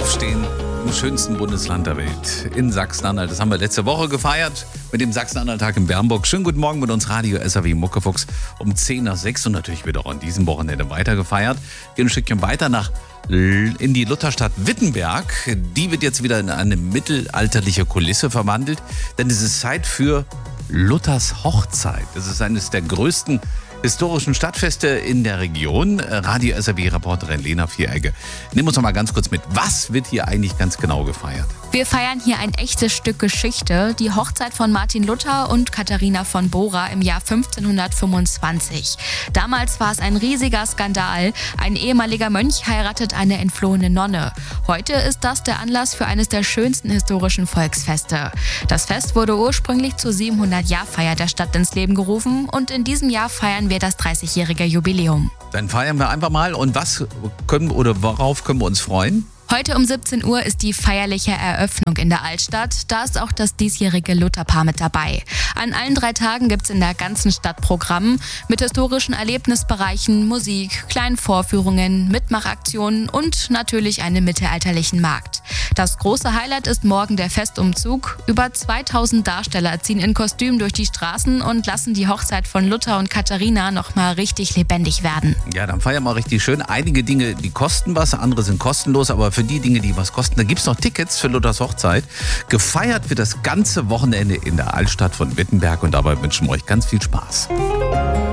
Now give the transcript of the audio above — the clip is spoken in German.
Aufstehen im schönsten Bundesland der Welt, in Sachsen-Anhalt. Das haben wir letzte Woche gefeiert mit dem Sachsen-Anhalt-Tag in Bernburg. Schönen guten Morgen mit uns Radio SAW Muckefuchs um 10 nach 6 und natürlich wird auch an diesem Wochenende weiter gefeiert. Gehen ein Stückchen weiter in die Lutherstadt Wittenberg. Die wird jetzt wieder in eine mittelalterliche Kulisse verwandelt, denn es ist Zeit für Luthers Hochzeit. Das ist eines der größten historischen Stadtfeste in der Region. Radio SAW-Reporterin Lena Vieregge. Nimm uns noch mal ganz kurz mit. Was wird hier eigentlich ganz genau gefeiert? Wir feiern hier ein echtes Stück Geschichte, die Hochzeit von Martin Luther und Katharina von Bora im Jahr 1525. Damals war es ein riesiger Skandal. Ein ehemaliger Mönch heiratet eine entflohene Nonne. Heute ist das der Anlass für eines der schönsten historischen Volksfeste. Das Fest wurde ursprünglich zur 700-Jahr-Feier der Stadt ins Leben gerufen und in diesem Jahr feiern wir das 30-jährige Jubiläum. Dann feiern wir einfach mal. Und worauf können wir uns freuen? Heute um 17 Uhr ist die feierliche Eröffnung in der Altstadt. Da ist auch das diesjährige Lutherpaar mit dabei. An allen 3 Tagen gibt es in der ganzen Stadt Programm mit historischen Erlebnisbereichen, Musik, kleinen Vorführungen, Mitmachaktionen und natürlich einem mittelalterlichen Markt. Das große Highlight ist morgen der Festumzug. Über 2000 Darsteller ziehen in Kostüm durch die Straßen und lassen die Hochzeit von Luther und Katharina nochmal richtig lebendig werden. Ja, dann feiern wir richtig schön. Einige Dinge, die kosten was, andere sind kostenlos, aber für die Dinge, die was kosten, da gibt es noch Tickets für Luthers Hochzeit. Gefeiert wird das ganze Wochenende in der Altstadt von Wittenberg und dabei wünschen wir euch ganz viel Spaß.